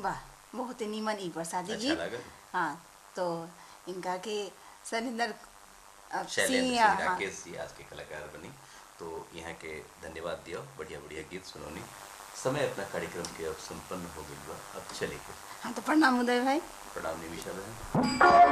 वाह, बहुत ही नीमन ई प्रसादी जी। अच्छा लगा। हाँ, तो इनका के शैलेंद्र शैलेंद्र सिंह, सिंह हाँ राकेश जी आज के कलाकार बनी। तो यहाँ के धन्यवाद दियो, बढ़िया बढ़िया गीत सुनोनी। समय अपना कार्यक्रम के अब संपन्न हो गई बा, अब चले के। हाँ, तो प्रणाम उदय भाई। प्रणाम निमिषा बहन।